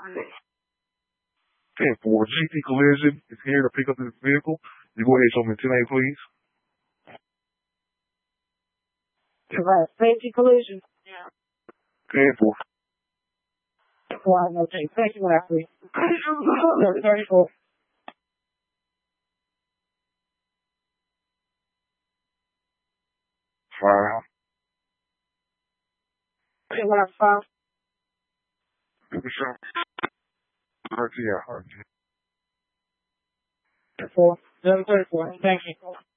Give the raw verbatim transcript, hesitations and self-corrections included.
ten four, G T Collision is here to pick up this vehicle. You go ahead and show me ten A, please. Right. Safety collision. Yeah. ten four. Well, okay. Thank you, Ashley. thirty-four. Five. Okay, what I'm five. Sure. Right, yeah. Four. thirty-four. Thank you.